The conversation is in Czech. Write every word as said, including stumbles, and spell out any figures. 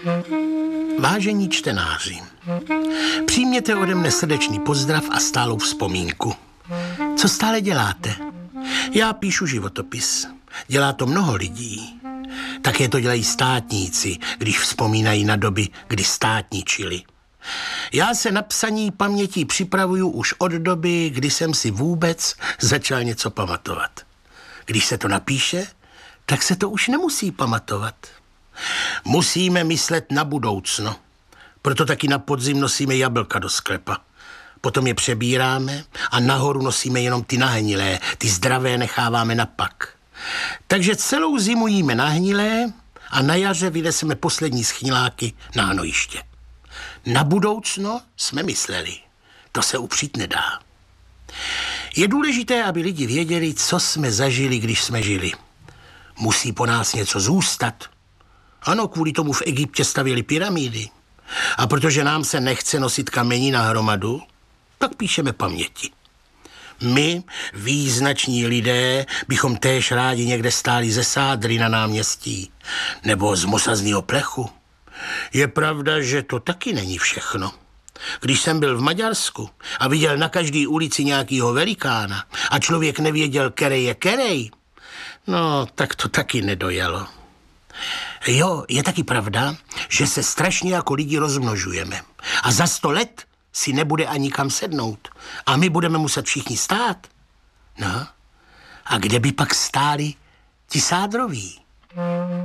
Vážení čtenáři, přijměte ode mne srdečný pozdrav a stálou vzpomínku. Co stále děláte? Já píšu životopis. Dělá to mnoho lidí. Také to dělají státníci, když vzpomínají na doby, kdy státničili. Já se na psaní pamětí připravuju už od doby, kdy jsem si vůbec začal něco pamatovat. Když se to napíše, tak se to už nemusí pamatovat. Musíme myslet na budoucno. Proto taky na podzim nosíme jablka do sklepa. Potom je přebíráme a nahoru nosíme jenom ty nahnilé, ty zdravé necháváme na pak. Takže celou zimu jíme nahnilé a na jaře vyneseme poslední schniláky na hnojiště. Na budoucno jsme mysleli. To se upřít nedá. Je důležité, aby lidi věděli, co jsme zažili, když jsme žili. Musí po nás něco zůstat. Ano, kvůli tomu v Egyptě stavěli pyramidy. A protože nám se nechce nosit kamení na hromadu, tak píšeme paměti. My, význační lidé, bychom též rádi někde stáli ze sádry na náměstí nebo z mosazného plechu. Je pravda, že to taky není všechno. Když jsem byl v Maďarsku a viděl na každé ulici nějakýho velikána a člověk nevěděl, kerej je kerej, no, tak to taky nedojelo. Jo, je taky pravda, že se strašně jako lidi rozmnožujeme. A za sto let si nebude ani kam sednout. A my budeme muset všichni stát. No, a kde by pak stáli ti sádroví?